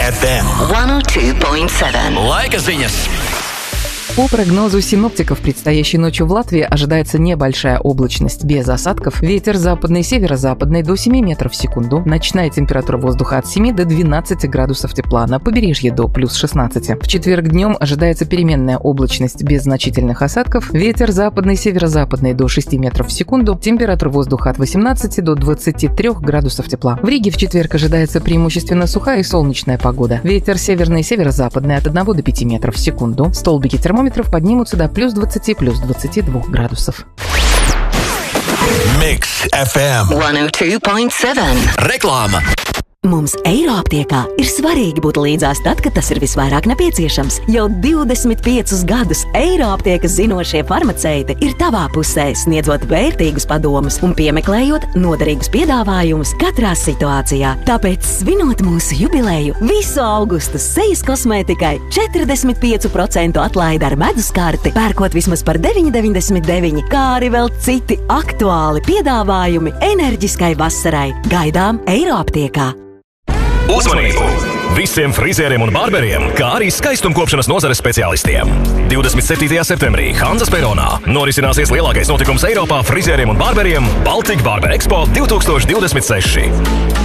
FM 102.7. Laika ziņas. По прогнозу синоптиков, предстоящей ночью в Латвии ожидается небольшая облачность без осадков, ветер западный, северо-западный до 7 метров в секунду, ночная температура воздуха от 7 до 12 градусов тепла, на побережье до плюс 16. В четверг днем ожидается переменная облачность без значительных осадков, ветер западный, северо-западный до 6 метров в секунду, температура воздуха от 18 до 23 градусов тепла. В Риге в четверг ожидается преимущественно сухая и солнечная погода, ветер северный, северо-западный от 1 до 5 метров в секунду, столбики термометров поднимутся до плюс 20, плюс 22 градусов. Mix FM 102.7. Reklāma. Mums Eiroaptiekā ir svarīgi būt līdzās tad, kad tas ir visvairāk nepieciešams. Jau 25 gadus Eiroaptiekas zinošie farmaceiti ir tavā pusē, sniedzot vērtīgus padomus un piemeklējot noderīgus piedāvājumus katrā situācijā. Tāpēc, svinot mūsu jubileju, visu augustu sejas kosmētikai 45% atlaide ar medus karti, pērkot vismaz par 9,99, kā arī vēl citi aktuāli piedāvājumi enerģiskai vasarai. Gaidām Eiroaptiekā! Uzmanību! Visiem frizieriem un barberiem, kā arī skaistumkopšanas nozares speciālistiem. 27. septembrī Hanzas peronā norisināsies lielākais notikums Eiropā frizieriem un barberiem – Baltic Barber Expo 2026.